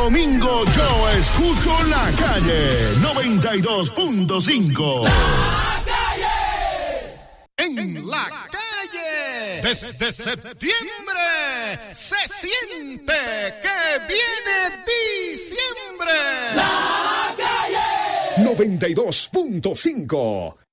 domingo yo escucho La Calle 92.5. En la calle, desde septiembre, se siente que viene diciembre. La Calle 92.5.